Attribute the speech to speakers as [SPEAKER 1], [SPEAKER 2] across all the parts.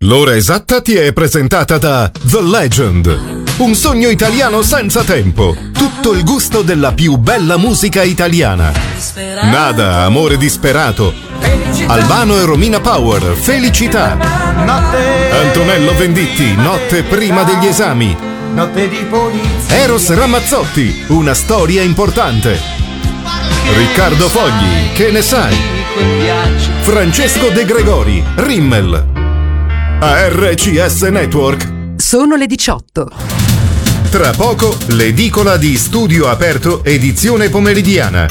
[SPEAKER 1] L'ora esatta ti è presentata da The Legend, un sogno italiano senza tempo, tutto il gusto della più bella musica italiana. Nada, amore disperato, Albano e Romina Power, Felicità, Antonello Venditti, Notte prima degli esami, Eros Ramazzotti, Una storia importante, Riccardo Fogli, Che ne sai, Francesco De Gregori, Rimmel. A RCS Network
[SPEAKER 2] sono le 18.
[SPEAKER 1] Tra poco l'edicola di Studio Aperto edizione pomeridiana.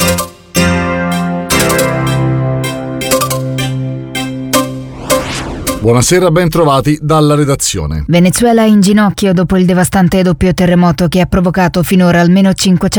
[SPEAKER 3] Buonasera, ben trovati dalla redazione.
[SPEAKER 4] Venezuela in ginocchio dopo il devastante doppio terremoto che ha provocato finora almeno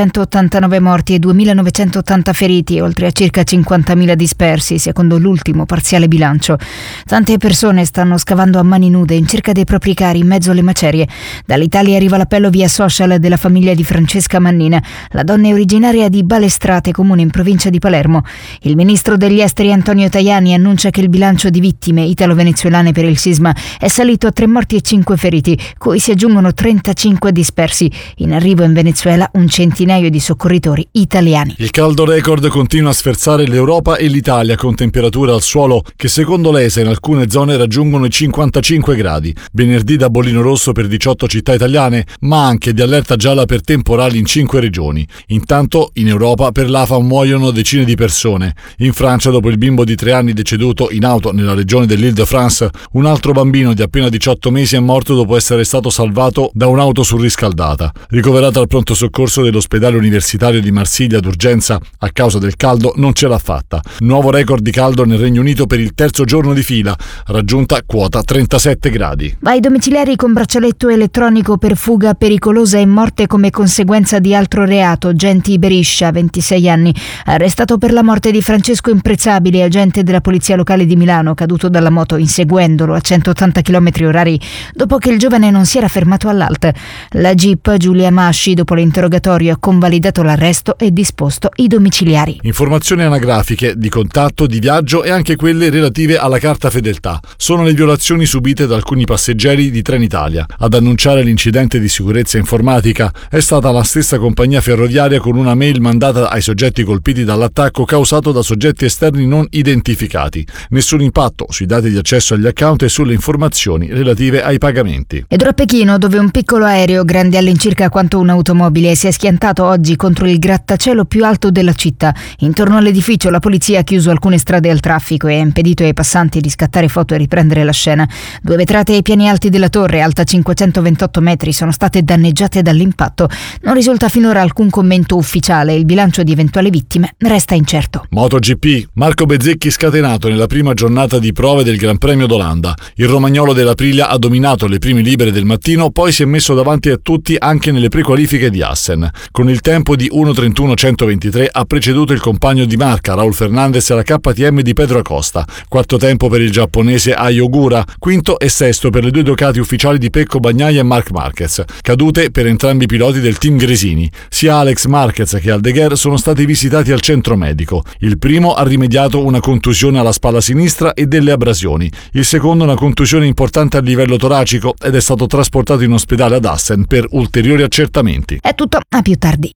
[SPEAKER 4] 589 morti e 2.980 feriti, oltre a circa 50.000 dispersi, secondo l'ultimo parziale bilancio. Tante persone stanno scavando a mani nude in cerca dei propri cari in mezzo alle macerie. Dall'Italia arriva l'appello via social della famiglia di Francesca Mannina. La donna è originaria di Balestrate, comune in provincia di Palermo. Il ministro degli esteri Antonio Tajani annuncia che il bilancio di vittime italo-venezuelane per il sisma è salito a 3 morti e 5 feriti, cui si aggiungono 35 dispersi. In arrivo in Venezuela un centinaio di soccorritori italiani.
[SPEAKER 3] Il caldo record continua a sferzare l'Europa e l'Italia, con temperature al suolo che secondo l'ESA in alcune zone raggiungono i 55 gradi. Venerdì da bollino rosso per 18 città italiane, ma anche di allerta gialla per temporali in 5 regioni. Intanto in Europa per l'AFA muoiono decine di persone. In Francia, dopo il bimbo di 3 anni deceduto in auto nella regione dell'Île-de-France, un altro bambino di appena 18 mesi è morto dopo essere stato salvato da un'auto surriscaldata. Ricoverato al pronto soccorso dell'ospedale universitario di Marsiglia d'urgenza a causa del caldo, non ce l'ha fatta. Nuovo record di caldo nel Regno Unito per il terzo giorno di fila, raggiunta quota 37 gradi.
[SPEAKER 4] Vai domiciliari con braccialetto elettronico per fuga pericolosa e morte come conseguenza di altro reato. Genti Beriscia, 26 anni, arrestato per la morte di Francesco Imprezzabile, agente della polizia locale di Milano, caduto dalla moto inseguendolo a 180 km/h dopo che il giovane non si era fermato all'alta. La GIP Giulia Masci, dopo l'interrogatorio, ha convalidato l'arresto e disposto i domiciliari.
[SPEAKER 3] Informazioni anagrafiche, di contatto, di viaggio e anche quelle relative alla carta fedeltà sono le violazioni subite da alcuni passeggeri di Trenitalia. Ad annunciare l'incidente di sicurezza informatica è stata la stessa compagnia ferroviaria, con una mail mandata ai soggetti colpiti dall'attacco causato da soggetti esterni non identificati. Nessun impatto sui dati di accesso agli account e sulle informazioni relative ai pagamenti.
[SPEAKER 4] Ed ora a Pechino, dove un piccolo aereo grande all'incirca quanto un'automobile si è schiantato oggi contro il grattacielo più alto della città. Intorno all'edificio la polizia ha chiuso alcune strade al traffico e ha impedito ai passanti di scattare foto e riprendere la scena. 2 vetrate ai piani alti della torre, alta 528 metri, sono state danneggiate dall'impatto. Non risulta finora alcun commento ufficiale. Il bilancio di eventuali vittime resta incerto.
[SPEAKER 3] MotoGP, Marco Bezzecchi scatenato nella prima giornata di prove del Gran Premio d'Olanda. Il romagnolo dell'Aprilia ha dominato le prime libere del mattino, poi si è messo davanti a tutti anche nelle prequalifiche di Assen. Con il tempo di 1:31.123 ha preceduto il compagno di marca Raul Fernandez e la KTM di Pedro Acosta. Quarto tempo per il giapponese Ai Ogura, quinto e sesto per le 2 Ducati ufficiali di Pecco Bagnaia e Marc Marquez. Cadute per entrambi i piloti del team Gresini. Sia Alex Marquez che Aldeguer sono stati visitati al centro medico. Il primo ha rimediato una contusione alla spalla sinistra e delle abrasioni. Il secondo una contusione importante a livello toracico ed è stato trasportato in ospedale ad Assen per ulteriori accertamenti.
[SPEAKER 4] È tutto, a più tardi.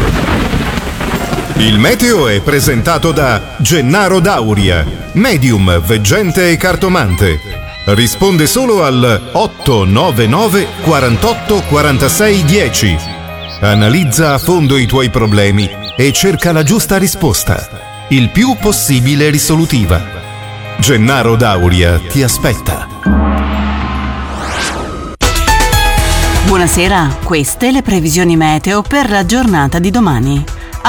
[SPEAKER 1] Il meteo è presentato da Gennaro Dauria, medium, veggente e cartomante. Risponde solo al 899 48 46 10. Analizza a fondo i tuoi problemi e cerca la giusta risposta, il più possibile risolutiva. Gennaro Dauria ti aspetta.
[SPEAKER 2] Buonasera, queste le previsioni meteo per la giornata di domani.